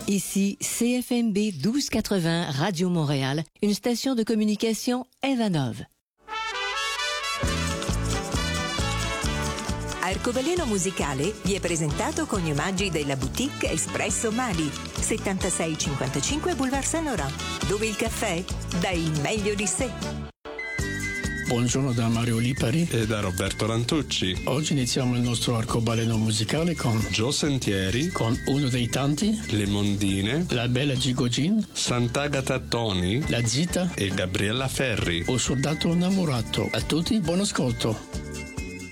Ici CFMB 1280 Radio Montréal, une station de communication Evanov. Arcobaleno musicale vi è presentato con gli omaggi della boutique Espresso Mali, 7655 Boulevard Saint-Laurent, dove il caffè dà il meglio di sé. Buongiorno da Mario Lipari e da Roberto Lantucci. Oggi iniziamo il nostro arcobaleno musicale con Gio Sentieri, con uno dei tanti, Le Mondine, la bella Gigogin, Sant'Agata Toni, la Zita e Gabriella Ferri. O soldato innamorato. A tutti buon ascolto.